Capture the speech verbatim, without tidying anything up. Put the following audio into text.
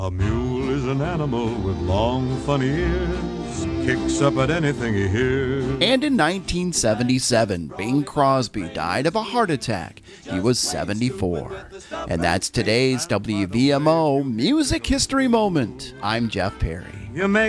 A mule is an animal with long, funny ears, kicks up at anything he hears. And in nineteen seventy-seven, Bing Crosby died of a heart attack. He was seventy-four. And that's today's W V M O Music History Moment. I'm Jeff Perry. You make